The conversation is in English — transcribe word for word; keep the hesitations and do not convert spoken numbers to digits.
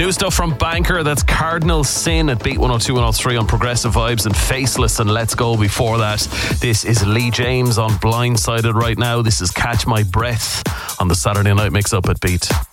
New stuff from Banker. That's Cardinal Sin at Beat one oh two, one oh three on Progressive Vibes, and Faceless and Let's Go before that. This is Lee James on Blindsided right now. This is Catch My Breath on the Saturday Night Mix Up at Beat.